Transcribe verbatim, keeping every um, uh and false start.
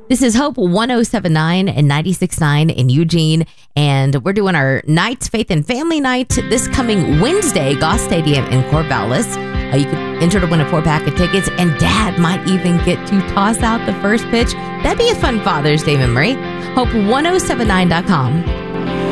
This is Hope one oh seven point nine and ninety-six point nine in Eugene. And we're doing our Knights Faith and Family Night this coming Wednesday, Goss Stadium in Corvallis. Uh, you can enter to win a four-pack of tickets, and Dad might even get to toss out the first pitch. That'd be a fun Father's Day memory. Hope one oh seven nine dot com.